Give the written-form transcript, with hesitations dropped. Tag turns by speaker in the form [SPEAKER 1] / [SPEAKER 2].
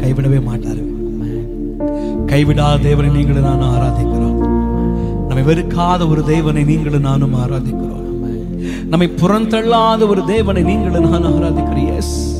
[SPEAKER 1] கைவிடவே மாட்டாரு. கைவிடாத தேவனை நீங்களும் நானும் ஆராதிக்கிறோம். நம்மை வெறுக்காத ஒரு தேவனை நீங்களும் நானும் ஆராதிக்கிறோம். நம்மை புறந்தள்ளாத ஒரு தேவனை நீங்களும் நானும் ஆராதிக்கிறோம். எஸ்,